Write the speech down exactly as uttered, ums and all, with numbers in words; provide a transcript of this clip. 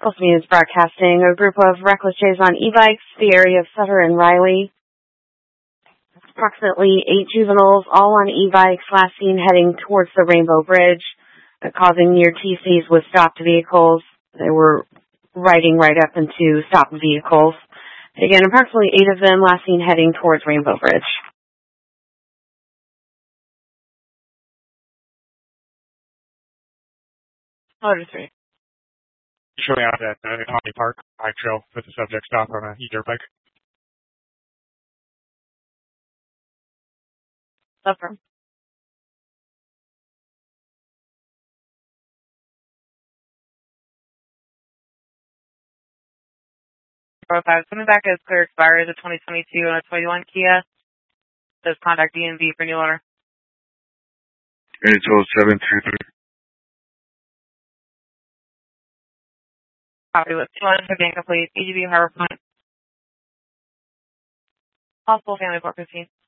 Coastal News Broadcasting. A group of reckless Jays on e-bikes, the area of Sutter and Riley. Approximately eight juveniles, all on e-bikes, last seen heading towards the Rainbow Bridge, uh, causing near T Cs with stopped vehicles. They were riding right up into stopped vehicles. Again, approximately eight of them last seen heading towards Rainbow Bridge. Order three. Showing out at uh, Omni Park bike trail with the subject stop on an e-dirt bike. Affirm. four oh five. Coming back as clear expired, the twenty twenty-two and a twenty-one Kia. Says contact D M V for new order. H O seven two three. Copy with two lines for being complete. A G B Harbor Point. Possible family court fifteen.